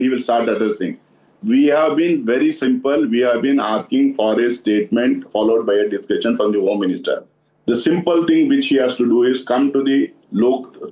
he will start addressing. We have been very simple. We have been asking for a statement followed by a discussion from the Home Minister. The simple thing which he has to do is come to the